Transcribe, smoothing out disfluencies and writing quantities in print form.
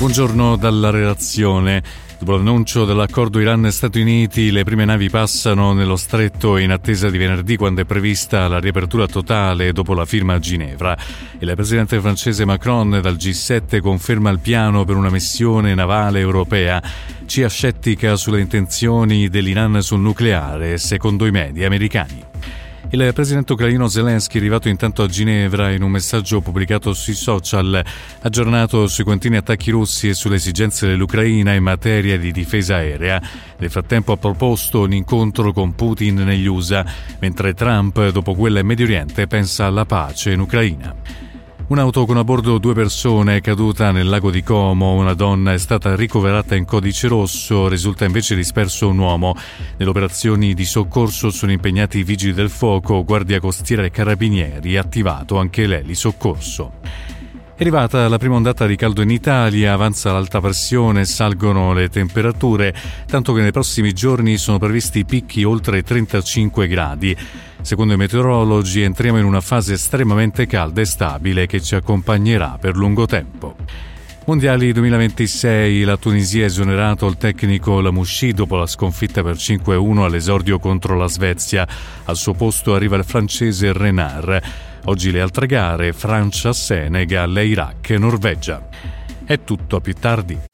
Buongiorno dalla redazione. Dopo l'annuncio dell'accordo Iran-Stati Uniti, le prime navi passano nello stretto in attesa di venerdì, quando è prevista la riapertura totale dopo la firma a Ginevra. Il presidente francese Macron dal G7 conferma il piano per una missione navale europea. CIA scettica sulle intenzioni dell'Iran sul nucleare, secondo i media americani. Il presidente ucraino Zelensky, arrivato intanto a Ginevra, in un messaggio pubblicato sui social, aggiornato sui continui attacchi russi e sulle esigenze dell'Ucraina in materia di difesa aerea. Nel frattempo ha proposto un incontro con Putin negli USA, mentre Trump, dopo quella in Medio Oriente, pensa alla pace in Ucraina. Un'auto con a bordo 2 persone è caduta nel lago di Como. Una donna è stata ricoverata in codice rosso, risulta invece disperso un uomo. Nelle operazioni di soccorso sono impegnati i vigili del fuoco, guardia costiera e carabinieri, attivato anche l'elisoccorso. È arrivata la prima ondata di caldo in Italia, avanza l'alta pressione e salgono le temperature, tanto che nei prossimi giorni sono previsti picchi oltre i 35 gradi. Secondo i meteorologi entriamo in una fase estremamente calda e stabile che ci accompagnerà per lungo tempo. Mondiali 2026, la Tunisia ha esonerato il tecnico Lamouchi dopo la sconfitta per 5-1 all'esordio contro la Svezia. Al suo posto arriva il francese Renard. Oggi le altre gare: Francia, Senegal, Iraq e Norvegia. È tutto, a più tardi.